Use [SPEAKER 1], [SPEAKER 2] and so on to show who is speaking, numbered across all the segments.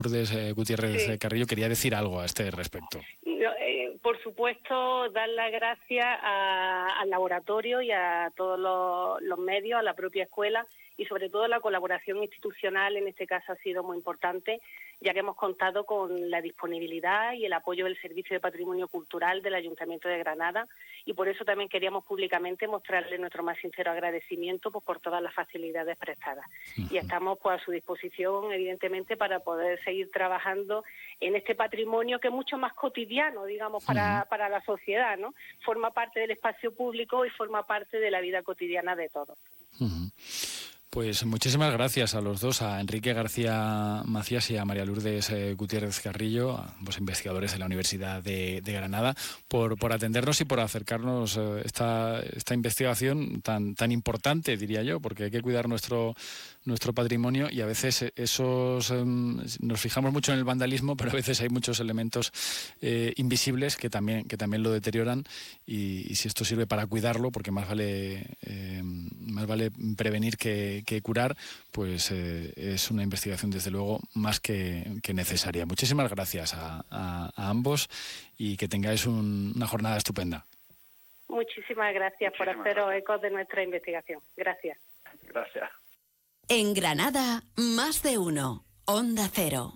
[SPEAKER 1] Lourdes Gutiérrez Carrillo quería decir algo a este respecto.
[SPEAKER 2] Por supuesto, dar las gracias al laboratorio y a todos los medios, a la propia escuela, y sobre todo la colaboración institucional en este caso ha sido muy importante, ya que hemos contado con la disponibilidad y el apoyo del Servicio de Patrimonio Cultural del Ayuntamiento de Granada, y por eso también queríamos públicamente mostrarle nuestro más sincero agradecimiento por todas las facilidades prestadas. Y estamos a su disposición, evidentemente, para poder seguir trabajando en este patrimonio que es mucho más cotidiano, digamos, para la sociedad, ¿no? Forma parte del espacio público y forma parte de la vida cotidiana de todos.
[SPEAKER 1] Pues muchísimas gracias a los dos, a Enrique García Macías y a María Lourdes Gutiérrez Carrillo, ambos investigadores de la Universidad de Granada, por atendernos y por acercarnos esta investigación tan importante, diría yo, porque hay que cuidar nuestro patrimonio, y a veces nos fijamos mucho en el vandalismo, pero a veces hay muchos elementos invisibles que también lo deterioran, y si esto sirve para cuidarlo, porque más vale prevenir que curar, pues es una investigación desde luego más que necesaria. Muchísimas gracias a ambos y que tengáis una jornada estupenda.
[SPEAKER 2] Muchísimas gracias por haceros eco de nuestra investigación. Gracias.
[SPEAKER 3] Gracias.
[SPEAKER 4] En Granada, más de uno. Onda Cero.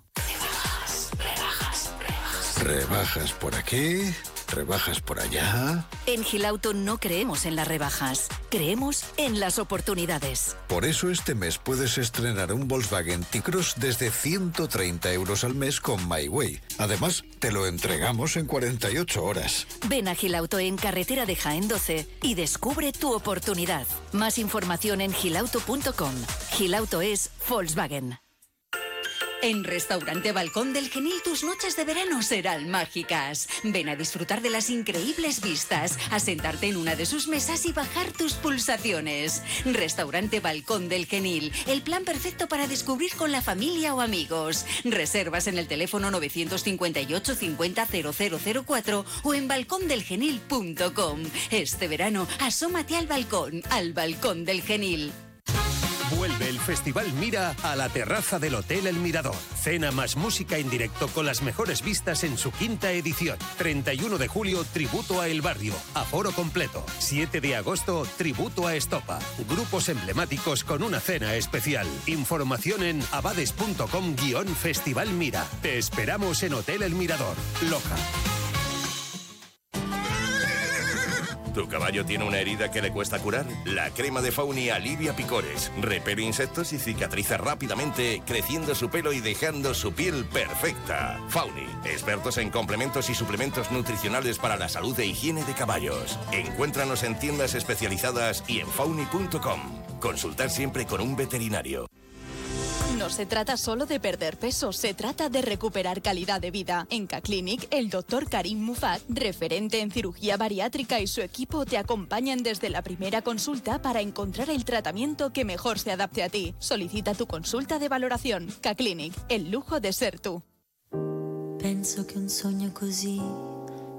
[SPEAKER 5] ¿Rebajas por aquí? ¿Rebajas por allá?
[SPEAKER 4] En Gilauto no creemos en las rebajas, creemos en las oportunidades.
[SPEAKER 5] Por eso este mes puedes estrenar un Volkswagen T-Cross desde 130 euros al mes con MyWay. Además, te lo entregamos en 48 horas.
[SPEAKER 4] Ven a Gilauto en carretera de Jaén 12 y descubre tu oportunidad. Más información en gilauto.com. Gilauto es Volkswagen. En Restaurante Balcón del Genil tus noches de verano serán mágicas. Ven a disfrutar de las increíbles vistas, a sentarte en una de sus mesas y bajar tus pulsaciones. Restaurante Balcón del Genil, el plan perfecto para descubrir con la familia o amigos. Reservas en el teléfono 958 50 0004 o en balcondelgenil.com. Este verano asómate al Balcón del Genil.
[SPEAKER 6] Vuelve el Festival Mira a la terraza del Hotel El Mirador. Cena más música en directo con las mejores vistas en su 5ª edición. 31 de julio, tributo a El Barrio. Aforo completo. 7 de agosto, tributo a Estopa. Grupos emblemáticos con una cena especial. Información en abades.com/Festival Mira. Te esperamos en Hotel El Mirador, Loja.
[SPEAKER 7] ¿Tu caballo tiene una herida que le cuesta curar? La crema de Fauni alivia picores, repele insectos y cicatriza rápidamente, creciendo su pelo y dejando su piel perfecta. Fauni, expertos en complementos y suplementos nutricionales para la salud e higiene de caballos. Encuéntranos en tiendas especializadas y en fauni.com. Consultar siempre con un veterinario.
[SPEAKER 8] No se trata solo de perder peso, se trata de recuperar calidad de vida. En K-Clinic, el doctor Karim Mufat, referente en cirugía bariátrica, y su equipo te acompañan desde la primera consulta para encontrar el tratamiento que mejor se adapte a ti. Solicita tu consulta de valoración. K-Clinic, el lujo de ser tú.
[SPEAKER 9] Penso che un sogno così